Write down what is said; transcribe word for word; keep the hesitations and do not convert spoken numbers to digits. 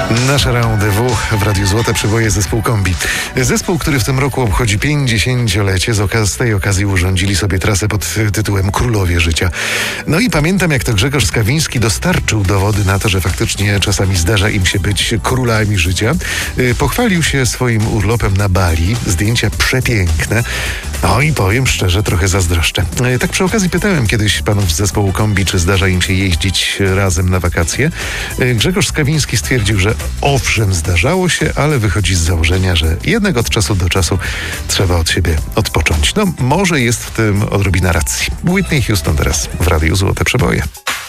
Nasze rendezvous w Radiu Złote Przeboje, zespół Kombi. Zespół, który w tym roku obchodzi pięćdziesięciolecie. Z, okaz- z tej okazji urządzili sobie trasę pod tytułem Królowie Życia. No i pamiętam, jak to Grzegorz Skawiński dostarczył dowody na to, że faktycznie czasami zdarza im się być królami życia. Pochwalił się swoim urlopem na Bali. Zdjęcia przepiękne. No i powiem szczerze, trochę zazdroszczę. Tak przy okazji pytałem kiedyś panów z zespołu Kombi, czy zdarza im się jeździć razem na wakacje. Grzegorz Skawiński stwierdził, że owszem, zdarzało się, ale wychodzi z założenia, że jednak od czasu do czasu trzeba od siebie odpocząć. No, może jest w tym odrobina racji. Whitney Houston teraz w Radiu Złote Przeboje.